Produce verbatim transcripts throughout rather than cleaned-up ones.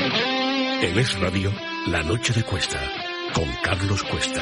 En Es Radio, La Noche de Cuesta, con Carlos Cuesta.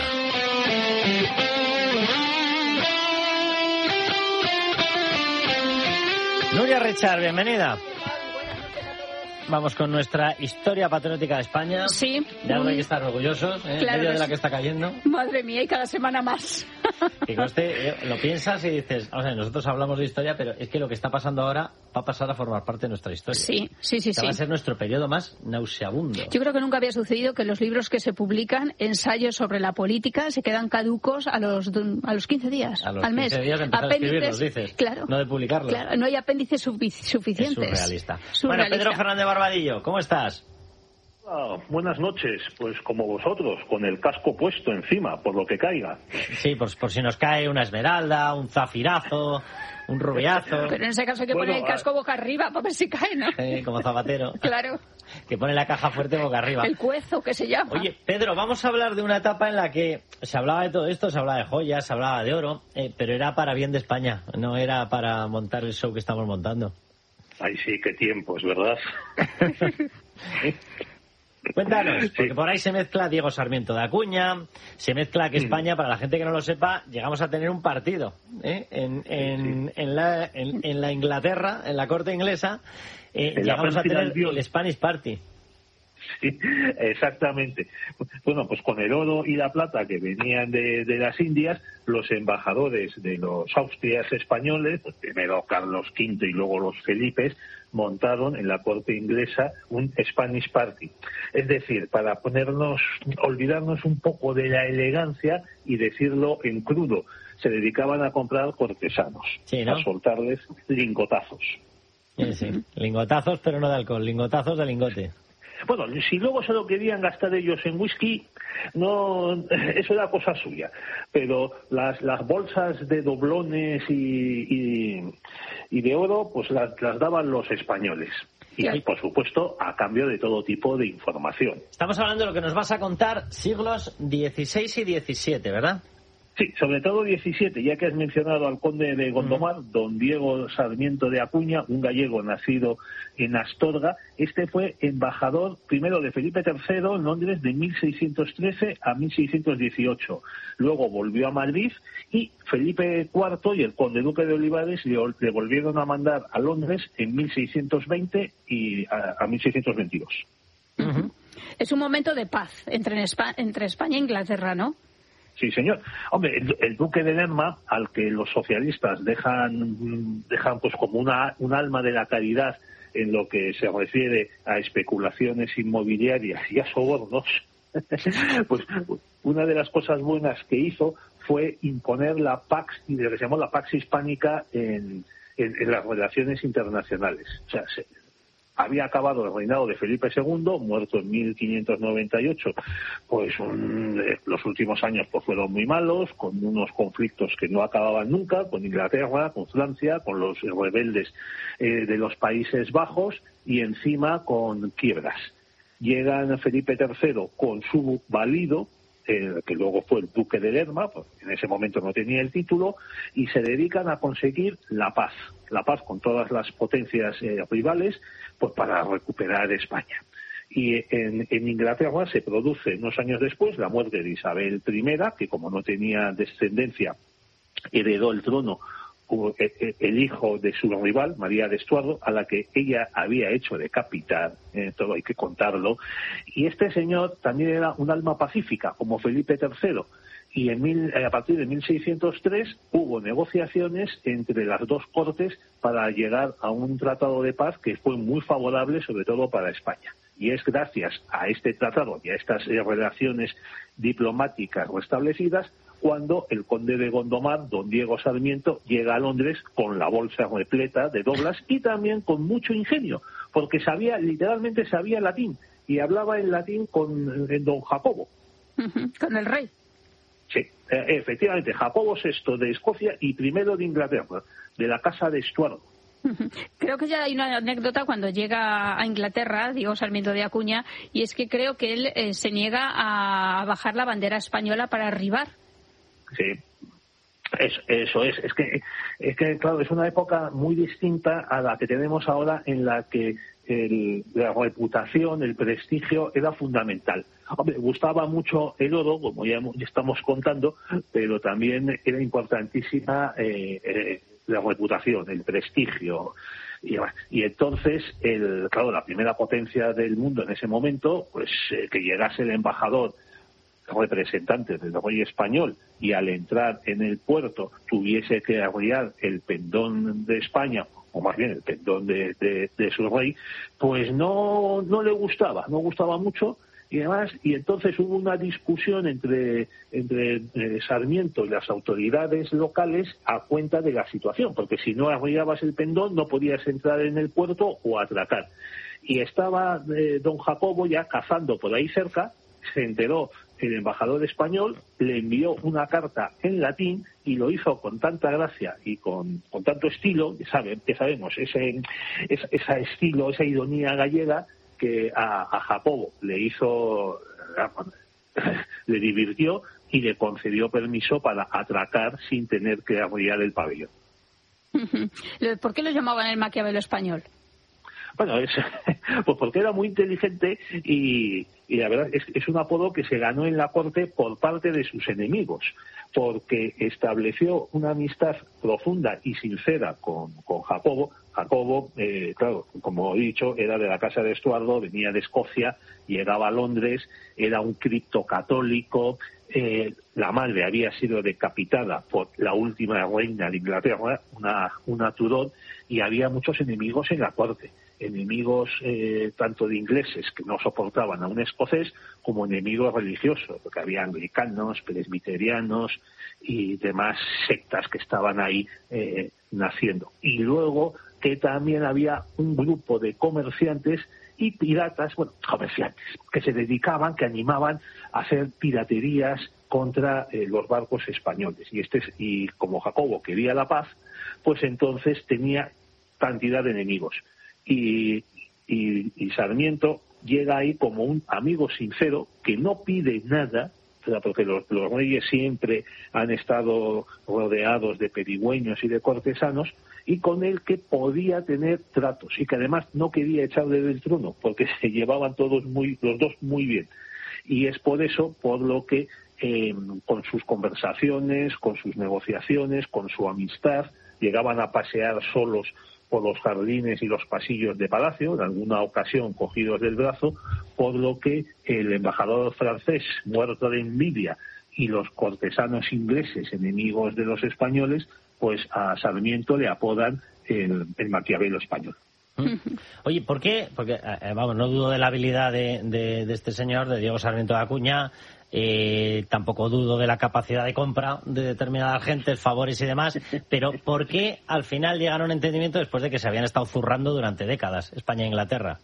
Nuria Richard, bienvenida. Vamos con nuestra historia patriótica de España. Sí. De algo hay que estar orgullosos, ¿eh? Claro, en medio de la sí. que está cayendo. Madre mía, y cada semana más. Que conste, eh, lo piensas y dices, o sea, nosotros hablamos de historia, pero es que lo que está pasando ahora va a pasar a formar parte de nuestra historia. Sí, sí, sí, o sea, sí. Va a ser nuestro periodo más nauseabundo. Yo creo que nunca había sucedido que los libros que se publican, ensayos sobre la política, se quedan caducos a los a los quince días, a los al quince mes. días de empezar Apéndices, a escribirlos, dices. Claro. No de publicarlos. Claro, no hay apéndices sufic- suficientes. Es surrealista. surrealista. Bueno, Pedro Fernández Barbadillo, ¿cómo estás? Ah, buenas noches, pues como vosotros, con el casco puesto encima, por lo que caiga. Sí, por, por si nos cae una esmeralda, un zafirazo, un rubiazo. Pero en ese caso hay que Bueno, poner el casco a... boca arriba para ver si cae, ¿no? Eh, como Zapatero. Claro. Que pone la caja fuerte boca arriba. El cuezo, que se llama. Oye, Pedro, vamos a hablar de una etapa en la que se hablaba de todo esto, se hablaba de joyas, se hablaba de oro, eh, pero era para bien de España, no era para montar el show que estamos montando. Ay, sí, qué tiempos, ¿verdad? Cuéntanos, porque Sí. por ahí se mezcla Diego Sarmiento de Acuña, se mezcla que España, para la gente que no lo sepa, llegamos a tener un partido ¿eh? en, en, Sí. en, la, en, en la Inglaterra, en la corte inglesa, eh, En la llegamos a Francia tener del el Spanish Party. Sí, exactamente. Bueno, pues con el oro y la plata que venían de, de las Indias, los embajadores de los Austrias españoles, pues primero Carlos quinto y luego los Felipes, montaron en la corte inglesa un Spanish Party. Es decir, para ponernos, olvidarnos un poco de la elegancia y decirlo en crudo, se dedicaban a comprar cortesanos, Sí, ¿no? a soltarles lingotazos. Sí, sí. Lingotazos, pero no de alcohol, lingotazos de lingote. Bueno, si luego se lo querían gastar ellos en whisky, no, eso era cosa suya. Pero las, las bolsas de doblones y, y, y de oro, pues las, las daban los españoles. Y, Sí. por supuesto, a cambio de todo tipo de información. Estamos hablando de lo que nos vas a contar siglos dieciséis y diecisiete, ¿verdad? Sí, sobre todo diecisiete, ya que has mencionado al conde de Gondomar, uh-huh. don Diego Sarmiento de Acuña, un gallego nacido en Astorga. Este fue embajador primero de Felipe tercero en Londres de mil seiscientos trece a mil seiscientos dieciocho. Luego volvió a Madrid y Felipe cuarto y el conde duque de Olivares le, le volvieron a mandar a Londres en mil seiscientos veinte y a, a mil seiscientos veintidós. Uh-huh. Es un momento de paz entre, Espa- entre España e Inglaterra, ¿no? Sí, señor. Hombre, el, el duque de Lerma, al que los socialistas dejan, dejan pues como una, un alma de la caridad en lo que se refiere a especulaciones inmobiliarias y a sobornos, pues una de las cosas buenas que hizo fue imponer la Pax, y lo que se llamó la Pax Hispánica en, en, en las relaciones internacionales. O sea, se, había acabado el reinado de Felipe segundo, muerto en mil quinientos noventa y ocho. Pues un, eh, los últimos años pues fueron muy malos, con unos conflictos que no acababan nunca, con Inglaterra, con Francia, con los rebeldes eh, de los Países Bajos y encima con quiebras. Llegan Felipe tercero con su valido, eh, que luego fue el duque de Lerma, pues en ese momento no tenía el título, y se dedican a conseguir la paz, la paz con todas las potencias eh, rivales, pues para recuperar España. Y en, en Inglaterra se produce unos años después la muerte de Isabel primera, que como no tenía descendencia, heredó el trono el hijo de su rival, María de Estuardo, a la que ella había hecho decapitar, eh, todo hay que contarlo, y este señor también era un alma pacífica, como Felipe tercero, y en mil, a partir de mil seiscientos tres hubo negociaciones entre las dos cortes para llegar a un tratado de paz que fue muy favorable, sobre todo para España. Y es gracias a este tratado y a estas eh, relaciones diplomáticas restablecidas cuando el conde de Gondomar, don Diego Sarmiento, llega a Londres con la bolsa repleta de doblas y también con mucho ingenio, porque sabía, literalmente sabía latín, y hablaba en latín con en don Jacobo. Uh-huh. Con el rey. Sí, eh, efectivamente, Jacobo sexto de Escocia y primero de Inglaterra, de la casa de Estuardo. Creo que ya hay una anécdota cuando llega a Inglaterra, Diego Sarmiento de Acuña, y es que creo que él eh, se niega a bajar la bandera española para arribar. Sí, eso, eso es. Es que, es que, claro, es una época muy distinta a la que tenemos ahora, en la que el, la reputación, el prestigio era fundamental. Hombre, gustaba mucho el oro, como ya estamos contando, pero también era importantísima eh, eh, la reputación, el prestigio. Y, y entonces, el, claro, la primera potencia del mundo en ese momento, pues eh, que llegase el embajador representante del rey español y al entrar en el puerto tuviese que arriar el pendón de España, o más bien el pendón de, de, de su rey, pues no, no le gustaba, no gustaba mucho. Y además, y entonces hubo una discusión entre, entre eh, Sarmiento y las autoridades locales a cuenta de la situación, porque si no arribabas el pendón no podías entrar en el puerto o atracar. Y estaba eh, don Jacobo ya cazando por ahí cerca, se enteró el embajador español, le envió una carta en latín y lo hizo con tanta gracia y con, con tanto estilo, sabe, que sabemos, ese, ese, ese estilo, esa ironía gallega, que a, a Jacobo le hizo, le divirtió y le concedió permiso para atracar sin tener que arriar el pabellón. ¿Por qué lo llamaban el Maquiavelo español? Bueno, es, pues porque era muy inteligente y, y la verdad es, es un apodo que se ganó en la corte por parte de sus enemigos, porque estableció una amistad profunda y sincera con, con Jacobo. Jacobo, eh, claro, como he dicho, era de la casa de Estuardo, venía de Escocia, llegaba a Londres, era un criptocatólico, eh, la madre había sido decapitada por la última reina de Inglaterra, una, una Tudor, y había muchos enemigos en la corte. Enemigos eh, tanto de ingleses que no soportaban a un escocés como enemigos religiosos, porque había anglicanos, presbiterianos y demás sectas que estaban ahí eh, naciendo. Y luego que también había un grupo de comerciantes y piratas, bueno, comerciantes, que se dedicaban, que animaban a hacer piraterías contra eh, los barcos españoles. Y, este, y como Jacobo quería la paz, pues entonces tenía cantidad de enemigos. Y, y, y Sarmiento llega ahí como un amigo sincero que no pide nada, porque los, los reyes siempre han estado rodeados de pedigüeños y de cortesanos, y con el que podía tener tratos y que además no quería echarle del trono porque se llevaban todos muy, los dos muy bien. Y es por eso por lo que eh, con sus conversaciones, con sus negociaciones, con su amistad, llegaban a pasear solos por los jardines y los pasillos de palacio, en alguna ocasión cogidos del brazo, por lo que el embajador francés, muerto de envidia, y los cortesanos ingleses, enemigos de los españoles, pues a Sarmiento le apodan el, el Maquiavelo español. Oye, ¿por qué? Porque, eh, vamos, no dudo de la habilidad de, de, de este señor, de Diego Sarmiento de Acuña, eh, tampoco dudo de la capacidad de compra de determinadas gentes, favores y demás, pero ¿por qué al final llegaron a un entendimiento después de que se habían estado zurrando durante décadas, España e Inglaterra?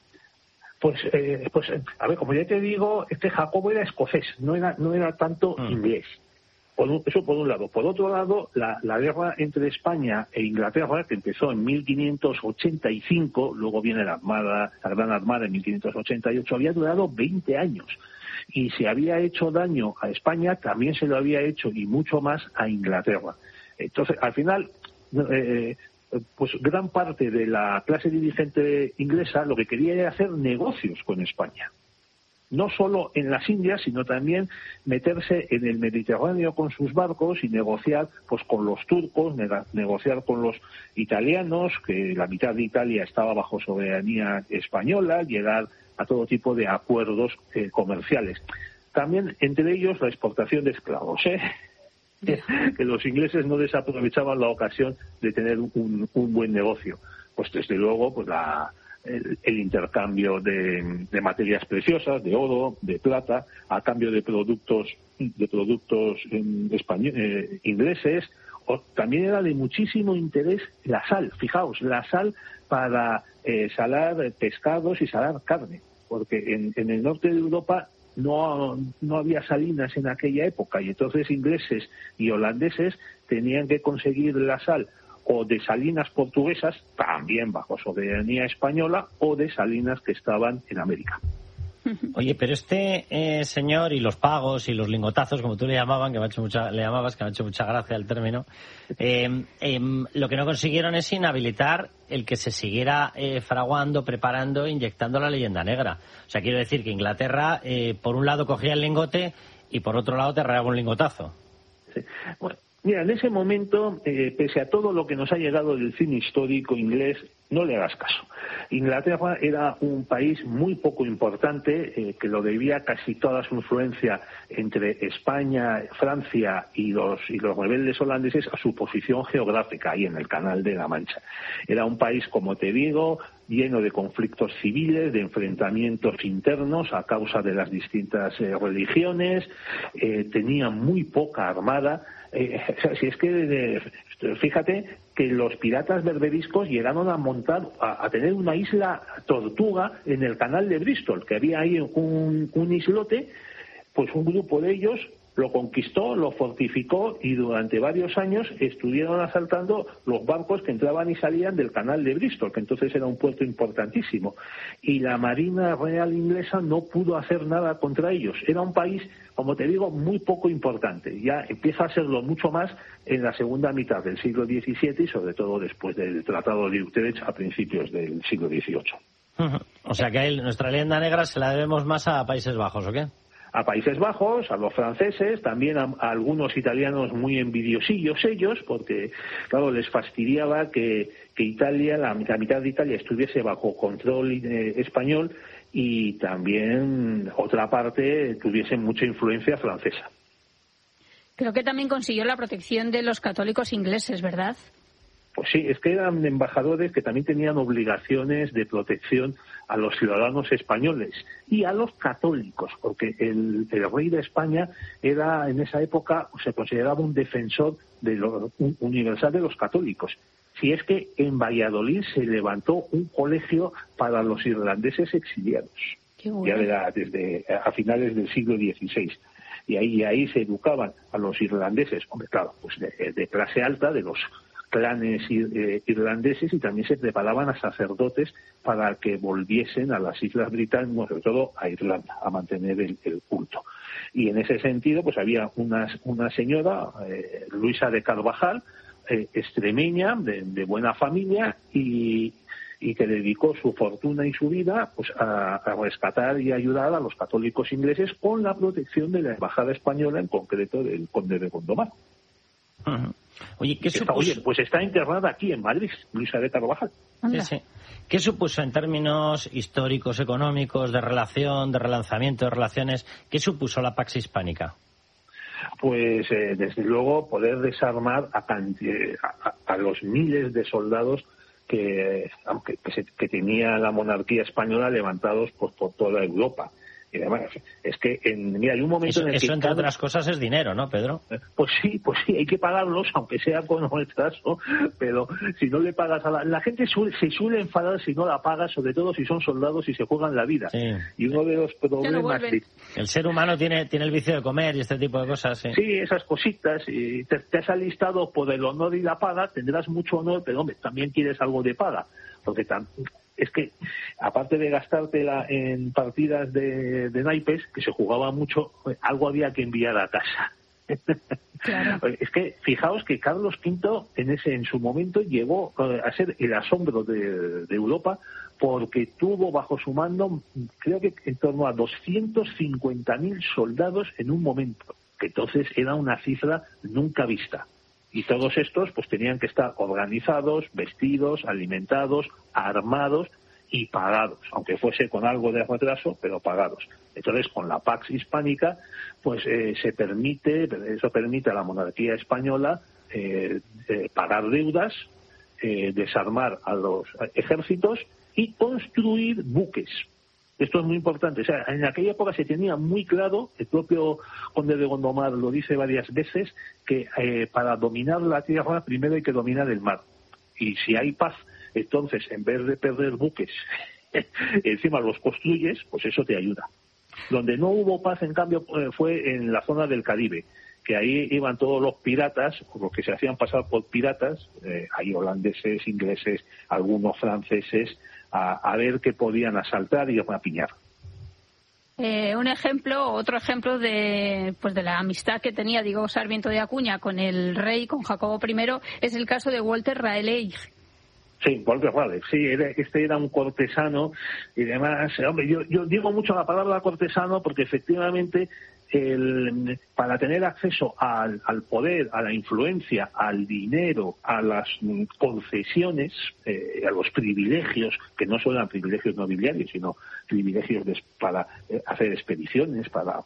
Pues, eh, pues a ver, como ya te digo, este Jacobo era escocés, no era, no era tanto mm. inglés. Por un, eso por un lado. Por otro lado, la, la guerra entre España e Inglaterra, que empezó en mil quinientos ochenta y cinco, luego viene la Armada, la Gran Armada en mil quinientos ochenta y ocho, había durado veinte años. Y se había hecho daño a España, también se lo había hecho, y mucho más, a Inglaterra. Entonces, al final, eh, pues gran parte de la clase dirigente inglesa lo que quería era hacer negocios con España. No solo en las Indias, sino también meterse en el Mediterráneo con sus barcos y negociar pues con los turcos, negociar con los italianos, que la mitad de Italia estaba bajo soberanía española, llegar a todo tipo de acuerdos eh, comerciales. También, entre ellos, la exportación de esclavos, ¿eh? que los ingleses no desaprovechaban la ocasión de tener un, un buen negocio. Pues desde luego, pues la... El, el intercambio de, de materias preciosas, de oro, de plata, a cambio de productos de productos en español, eh, ingleses. O también era de muchísimo interés la sal. Fijaos, la sal para eh, salar pescados y salar carne, porque en, en el norte de Europa no, no había salinas en aquella época, y entonces ingleses y holandeses tenían que conseguir la sal o de salinas portuguesas, también bajo soberanía española, o de salinas que estaban en América. Oye, pero este eh, señor y los pagos y los lingotazos, como tú le llamaban, que me ha hecho mucha, le llamabas, que me ha hecho mucha gracia el término, eh, eh, lo que no consiguieron es inhabilitar el que se siguiera eh, fraguando, preparando, inyectando la leyenda negra. O sea, quiero decir que Inglaterra, eh, por un lado cogía el lingote y por otro lado te regaba un lingotazo. Sí. Bueno, mira, en ese momento, eh, pese a todo lo que nos ha llegado del cine histórico inglés, no le hagas caso. Inglaterra era un país muy poco importante, eh, que lo debía casi toda su influencia entre España, Francia y los, y los rebeldes holandeses a su posición geográfica ahí en el Canal de la Mancha. Era un país, como te digo, lleno de conflictos civiles, de enfrentamientos internos a causa de las distintas eh, religiones, eh, tenía muy poca armada. Eh, o sea, si es que, eh, fíjate que los piratas berberiscos llegaron a montar, a, a tener una isla tortuga en el canal de Bristol, que había ahí un, un islote, pues un grupo de ellos lo conquistó, lo fortificó y durante varios años estuvieron asaltando los barcos que entraban y salían del canal de Bristol, que entonces era un puerto importantísimo. Y la Marina Real inglesa no pudo hacer nada contra ellos. Era un país, como te digo, muy poco importante. Ya empieza a serlo mucho más en la segunda mitad del siglo diecisiete y sobre todo después del Tratado de Utrecht a principios del siglo dieciocho. O sea que ahí nuestra leyenda negra se la debemos más a Países Bajos, ¿o qué? A Países Bajos, a los franceses, también a, a algunos italianos muy envidiosillos ellos, porque, claro, les fastidiaba que, que Italia, la, la mitad de Italia estuviese bajo control eh, español y también otra parte tuviese mucha influencia francesa. Creo que también consiguió la protección de los católicos ingleses, ¿verdad? Pues sí, es que eran embajadores que también tenían obligaciones de protección a los ciudadanos españoles y a los católicos, porque el, el rey de España era en esa época, se consideraba un defensor de lo, un, universal de los católicos. Si es que en Valladolid se levantó un colegio para los irlandeses exiliados, bueno. ya de la, desde a finales del siglo dieciséis. Y ahí, ahí se educaban a los irlandeses, hombre, claro, pues de, de clase alta, de los clanes eh, irlandeses, y también se preparaban a sacerdotes para que volviesen a las Islas Británicas, sobre todo a Irlanda, a mantener el, el culto. Y en ese sentido, pues había una, una señora, eh, Luisa de Carvajal, eh, extremeña, de, de buena familia, y, y que dedicó su fortuna y su vida pues a, a rescatar y ayudar a los católicos ingleses con la protección de la embajada española, en concreto del conde de Gondomar. Uh-huh. Oye, ¿qué está, supuso? Oye, pues está enterrada aquí en Madrid, Luisa de Carvajal. Sí, sí. ¿Qué supuso en términos históricos, económicos, de relación, de relanzamiento de relaciones? ¿Qué supuso la Pax Hispánica? Pues, eh, desde luego, poder desarmar a, a, a los miles de soldados que, aunque, que, se, que tenía la monarquía española levantados pues, por toda Europa. Y además, es que, en, mira, hay un momento eso, en el eso que... Eso, entre cada... otras cosas, es dinero, ¿no, Pedro? Pues sí, pues sí, hay que pagarlos, aunque sea con retraso, pero si no le pagas a la... La gente suele, se suele enfadar si no la pagas, sobre todo si son soldados y se juegan la vida. Sí. Y uno de los problemas... De... El ser humano tiene, tiene el vicio de comer y este tipo de cosas, sí. Sí, esas cositas. Y te, te has alistado por el honor y la paga, tendrás mucho honor, pero, hombre, también quieres algo de paga, porque también... Es que, aparte de gastártela en partidas de, de naipes, que se jugaba mucho, algo había que enviar a casa. Claro. Es que, fijaos que Carlos quinto, en ese en su momento, llegó a ser el asombro de, de Europa, porque tuvo bajo su mando, creo que en torno a doscientos cincuenta mil soldados en un momento, que entonces era una cifra nunca vista. Y todos estos pues tenían que estar organizados, vestidos, alimentados, armados y pagados, aunque fuese con algo de retraso, pero pagados. Entonces, con la Pax Hispánica, pues eh, se permite, eso permite a la monarquía española eh, eh, pagar deudas, eh, desarmar a los ejércitos y construir buques. Esto es muy importante. O sea, en aquella época se tenía muy claro, el propio conde de Gondomar lo dice varias veces, que eh, para dominar la tierra primero hay que dominar el mar. Y si hay paz, entonces en vez de perder buques, encima los construyes, pues eso te ayuda. Donde no hubo paz, en cambio, fue en la zona del Caribe, que ahí iban todos los piratas, los que se hacían pasar por piratas, eh, hay holandeses, ingleses, algunos franceses, a, a ver qué podían asaltar y apiñar. Eh, un ejemplo, otro ejemplo de pues de la amistad que tenía Diego Sarmiento de Acuña con el rey, con Jacobo primero, es el caso de Walter Raleigh. Sí, Walter Raleigh, sí, era, este era un cortesano y demás. Hombre, yo, yo digo mucho la palabra cortesano porque efectivamente el, para tener acceso al, al poder, a la influencia, al dinero, a las concesiones, eh, a los privilegios, que no solo eran privilegios nobiliarios, sino privilegios de, para eh, hacer expediciones, para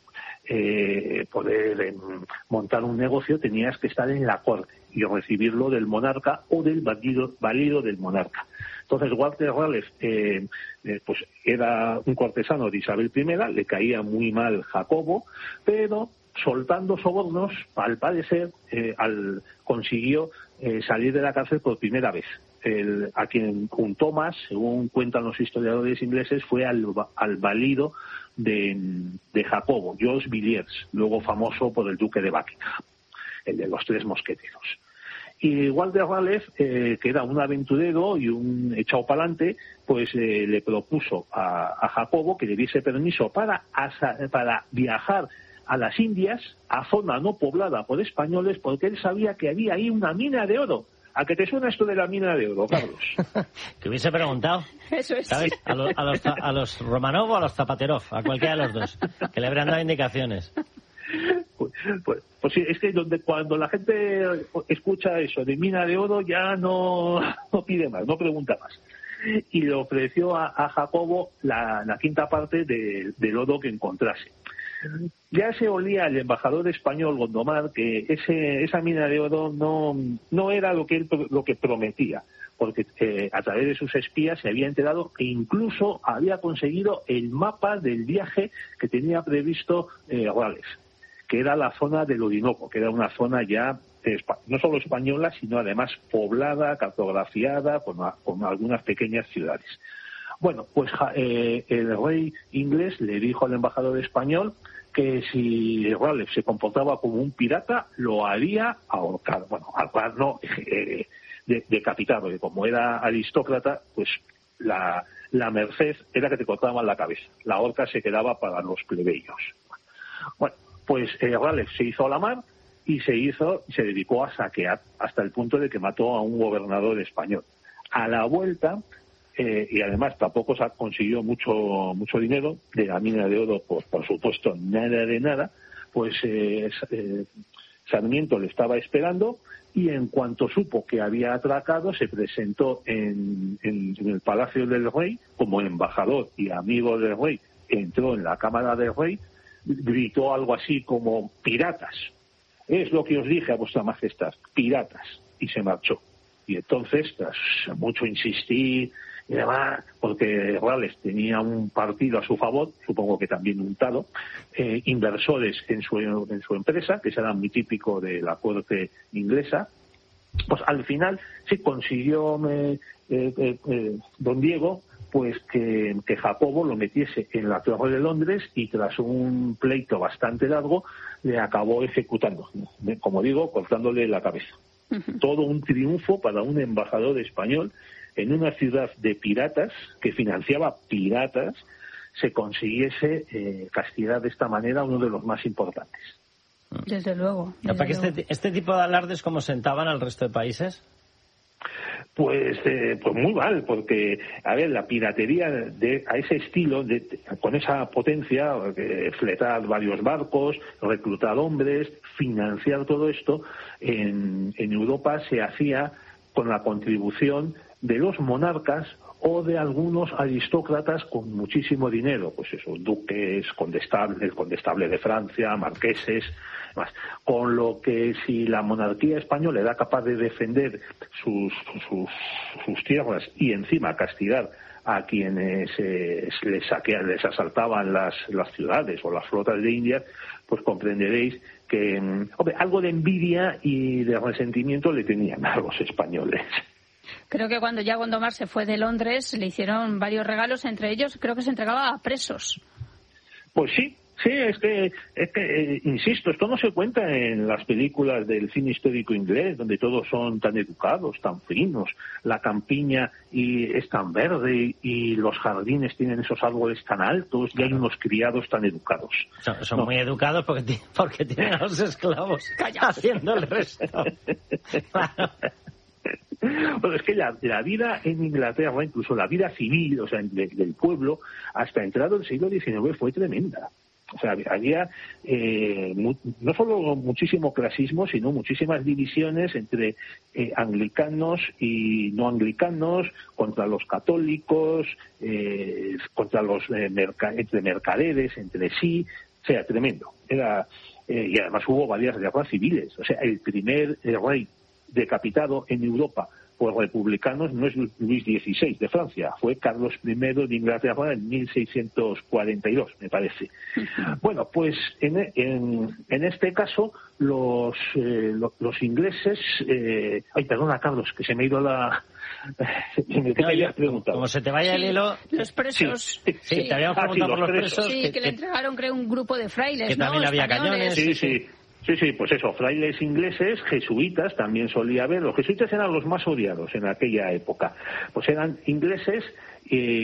eh, poder eh, montar un negocio, tenías que estar en la corte y recibirlo del monarca o del válido, válido del monarca. Entonces Walter Raleigh eh, eh, pues era un cortesano de Isabel primera, le caía muy mal Jacobo, pero soltando sobornos, al parecer, eh, al, consiguió eh, salir de la cárcel por primera vez. El, a quien juntó más, según cuentan los historiadores ingleses, fue al, al válido de, de Jacobo, George Villiers, luego famoso por el duque de Buckingham, el de los tres mosqueteros. Y Walter Raleigh, eh, que era un aventurero y un echado para adelante, pues eh, le propuso a, a Jacobo que le diese permiso para, asa, para viajar a las Indias, a zona no poblada por españoles, porque él sabía que había ahí una mina de oro. ¿A qué te suena esto de la mina de oro, Carlos? Te hubiese preguntado. Eso es. ¿Sabes? A los, a los, a los Romanov o a los Zapaterov, a cualquiera de los dos, que le habrían dado indicaciones. Pues, pues, pues sí, es que donde, cuando la gente escucha eso de mina de oro ya no, no pide más, no pregunta más. Y le ofreció a, a Jacobo la, la quinta parte de, del oro que encontrase. Ya se olía el embajador español Gondomar que ese, esa mina de oro no, no era lo que él, lo que prometía, porque eh, a través de sus espías se había enterado que incluso había conseguido el mapa del viaje que tenía previsto eh, Raleigh, que era la zona del Orinoco, que era una zona ya eh, no solo española, sino además poblada, cartografiada, con, con algunas pequeñas ciudades. Bueno, pues eh, el rey inglés le dijo al embajador español que si Raleigh se comportaba como un pirata, lo haría ahorcar. Bueno, ahorcar no, eh, de, decapitar, porque como era aristócrata, pues la, la merced era que te cortaban la cabeza. La horca se quedaba para los plebeyos. Bueno, pues eh, Raleigh se hizo a la mar y se hizo, se dedicó a saquear hasta el punto de que mató a un gobernador español. A la vuelta, eh, y además tampoco consiguió mucho mucho dinero de la mina de oro, pues por supuesto nada de nada, pues eh, eh, Sarmiento le estaba esperando y en cuanto supo que había atracado se presentó en, en, en el Palacio del Rey como embajador y amigo del rey. Entró en la Cámara del Rey, gritó algo así como piratas, es lo que os dije a vuestra majestad, piratas, y se marchó. Y entonces, tras mucho insistir y demás, porque Raleigh tenía un partido a su favor, supongo que también untado, eh, inversores en su, en su empresa, que será muy típico de la corte inglesa, pues al final sí consiguió eh, eh, eh, don Diego pues que, que Jacobo lo metiese en la Torre de Londres y tras un pleito bastante largo le acabó ejecutando, como digo, cortándole la cabeza. Uh-huh. Todo un triunfo para un embajador español en una ciudad de piratas que financiaba piratas, se consiguiese eh, castigar de esta manera a uno de los más importantes. Desde luego. Desde ¿Para que luego. este, este tipo de alardes cómo sentaban al resto de países? Pues, eh, pues muy mal, porque, a ver, la piratería de, a ese estilo, de, con esa potencia, eh, fletar varios barcos, reclutar hombres, financiar todo esto, en, en Europa se hacía con la contribución de los monarcas o de algunos aristócratas con muchísimo dinero, pues eso, duques, condestables, el condestable de Francia, marqueses, más. Con lo que si la monarquía española era capaz de defender sus, sus, sus tierras y encima castigar a quienes eh, les saqueaban, les asaltaban las, las ciudades o las flotas de Indias, pues comprenderéis que, hombre, algo de envidia y de resentimiento le tenían a los españoles. Creo que cuando ya Gondomar se fue de Londres le hicieron varios regalos, entre ellos creo que se entregaba a presos. Pues sí, Sí, es que, es que eh, insisto, esto no se cuenta en las películas del cine histórico inglés, donde todos son tan educados, tan finos, la campiña y es tan verde y los jardines tienen esos árboles tan altos y hay unos criados tan educados. Son, son no. muy educados porque, porque tienen a los esclavos haciendo el resto. Claro. Bueno, es que la, la vida en Inglaterra, incluso la vida civil, o sea, de, del pueblo, hasta entrado el siglo diecinueve fue tremenda. O sea, había eh, mu- no solo muchísimo clasismo, sino muchísimas divisiones entre eh, anglicanos y no anglicanos, contra los católicos, eh, contra los eh, merca- entre mercaderes, entre sí. O sea, tremendo. Era eh, y además hubo varias guerras civiles. O sea, el primer eh, rey decapitado en Europa por republicanos no es Luis dieciséis de Francia, fue Carlos primero de Inglaterra en mil seiscientos cuarenta y dos, me parece. Bueno, pues en, en, en este caso los eh, los, los ingleses... Eh... Ay, perdona, Carlos, que se me ha ido la... ¿Qué te habías preguntado? Como se te vaya sí, el hilo... Los presos... Sí, sí, sí. Te habíamos preguntado ah, sí, por los presos. Sí, que, que le entregaron, creo, un grupo de frailes, que ¿no? también había cañones. Sí, sí. Sí, sí, pues eso, frailes ingleses, jesuitas, también solía haber. Los jesuitas eran los más odiados en aquella época. Pues eran ingleses... Eh,